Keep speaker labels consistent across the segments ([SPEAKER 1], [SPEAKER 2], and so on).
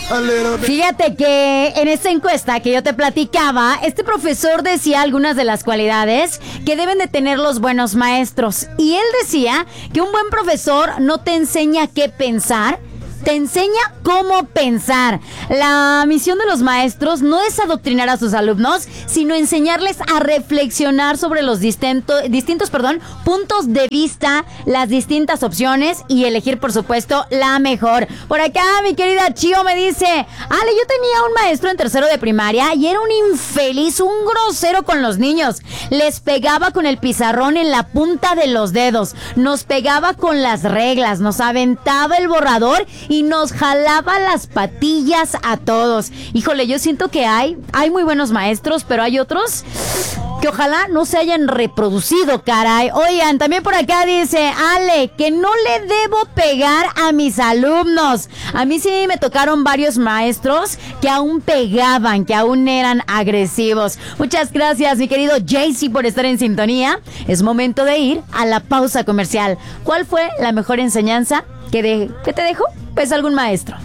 [SPEAKER 1] Fíjate que en esta encuesta que yo te platicaba, este profesor decía algunas de las cualidades que deben de tener los buenos maestros. Y él decía que un buen profesor no te enseña qué pensar, te enseña cómo pensar. La misión de los maestros no es adoctrinar a sus alumnos, sino enseñarles a reflexionar sobre los distintos puntos de vista, las distintas opciones y elegir, por supuesto, la mejor. Por acá, mi querida Chio me dice: Ale, yo tenía un maestro en tercero de primaria y era un infeliz, un grosero con los niños. Les pegaba con el pizarrón en la punta de los dedos, nos pegaba con las reglas, nos aventaba el borrador y nos jalaba las patillas a todos. Híjole, yo siento que hay muy buenos maestros, pero hay otros que ojalá no se hayan reproducido, caray. Oigan, también por acá dice Ale, que no le debo pegar a mis alumnos. A mí sí me tocaron varios maestros que aún pegaban, que aún eran agresivos. Muchas gracias, mi querido Jaycee, por estar en sintonía. Es momento de ir a la pausa comercial. ¿Cuál fue la mejor enseñanza que te dejó? Pues algún maestro.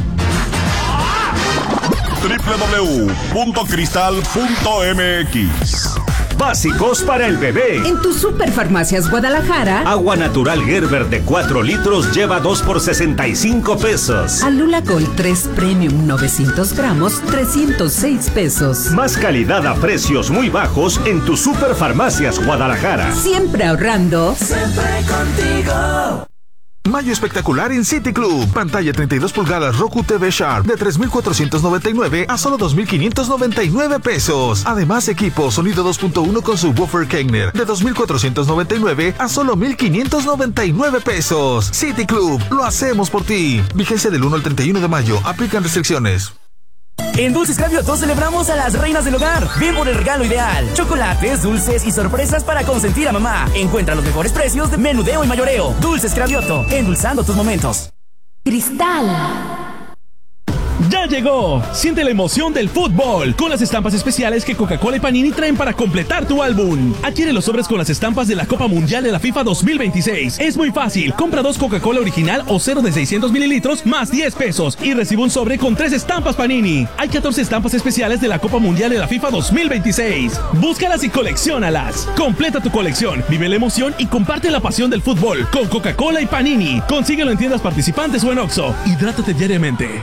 [SPEAKER 2] www.cristal.mx. Básicos para el bebé.
[SPEAKER 3] En tu Superfarmacias Guadalajara,
[SPEAKER 2] Agua natural Gerber de 4 litros lleva 2 por 65 pesos.
[SPEAKER 3] Alula Gold 3 Premium 900 gramos, 306 pesos.
[SPEAKER 2] Más calidad a precios muy bajos en tu Superfarmacias Guadalajara.
[SPEAKER 3] Siempre ahorrando.
[SPEAKER 4] Siempre contigo.
[SPEAKER 5] Mayo espectacular en City Club. Pantalla 32 pulgadas Roku TV Sharp de 3,499 a solo 2,599 pesos. Además, equipo sonido 2.1 con subwoofer Kegner de 2,499 a solo 1,599 pesos. City Club, lo hacemos por ti. Vigencia del 1 al 31 de mayo. Aplican restricciones.
[SPEAKER 6] En Dulces Cravioto celebramos a las reinas del hogar. Ven por el regalo ideal. Chocolates, dulces y sorpresas para consentir a mamá. Encuentra los mejores precios de menudeo y mayoreo. Dulces Cravioto, endulzando tus momentos.
[SPEAKER 3] Cristal.
[SPEAKER 7] ¡Ya llegó! Siente la emoción del fútbol con las estampas especiales que Coca-Cola y Panini traen para completar tu álbum. Adquiere los sobres con las estampas de la Copa Mundial de la FIFA 2026. Es muy fácil. Compra 2 Coca-Cola original o 0 de 600 mililitros más 10 pesos y recibe un sobre con 3 estampas Panini. Hay 14 estampas especiales de la Copa Mundial de la FIFA 2026. Búscalas y colecciónalas. Completa tu colección, vive la emoción y comparte la pasión del fútbol con Coca-Cola y Panini. Consíguelo en tiendas participantes o en Oxxo. Hidrátate diariamente.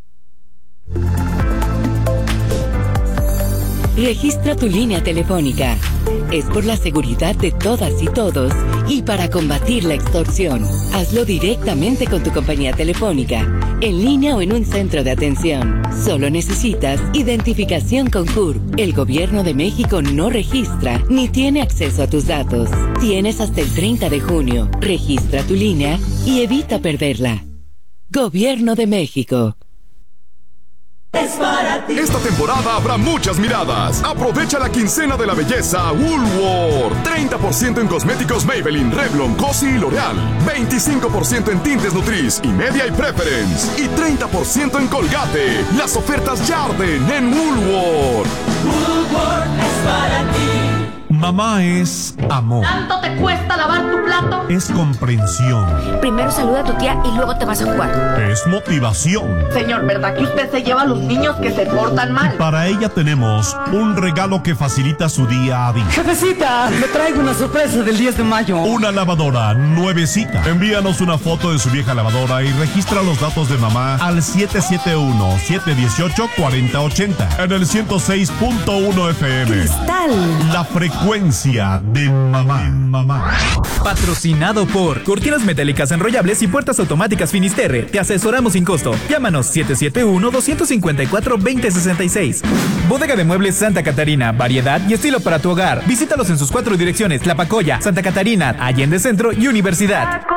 [SPEAKER 8] Registra tu línea telefónica. Es por la seguridad de todas y todos y para combatir la extorsión. Hazlo directamente con tu compañía telefónica, en línea o en un centro de atención. Solo necesitas identificación con CURP. El Gobierno de México no registra ni tiene acceso a tus datos. Tienes hasta el 30 de junio. Registra tu línea y evita perderla. Gobierno de México.
[SPEAKER 4] Es para ti.
[SPEAKER 9] Esta temporada habrá muchas miradas. Aprovecha la quincena de la belleza Woolworth. 30% en cosméticos Maybelline, Revlon, Cosi y L'Oreal. 25% en tintes Nutrice y Media y Preference. Y 30% en Colgate. Las ofertas Jarden en Woolworth.
[SPEAKER 4] Woolworth es para ti.
[SPEAKER 10] Mamá es amor.
[SPEAKER 11] ¿Tanto te cuesta lavar tu plato?
[SPEAKER 10] Es comprensión.
[SPEAKER 11] Primero saluda a tu tía y luego te vas a jugar.
[SPEAKER 10] Es motivación.
[SPEAKER 11] Señor, ¿verdad que usted se lleva a los niños que se portan mal?
[SPEAKER 10] Para ella tenemos un regalo que facilita su día a día.
[SPEAKER 12] Jefecita, le traigo una sorpresa del 10 de mayo.
[SPEAKER 10] Una lavadora nuevecita. Envíanos una foto de su vieja lavadora y registra los datos de mamá al 771-718-4080 en el 106.1 FM.
[SPEAKER 3] Cristal.
[SPEAKER 10] La frecuencia de mamá.
[SPEAKER 13] Patrocinado por Cortinas Metálicas Enrollables y Puertas Automáticas Finisterre. Te asesoramos sin costo. Llámanos 771-254-2066. Bodega de Muebles Santa Catarina. Variedad y estilo para tu hogar. Visítalos en sus 4 direcciones: La Pacoya, Santa Catarina, Allende Centro y Universidad.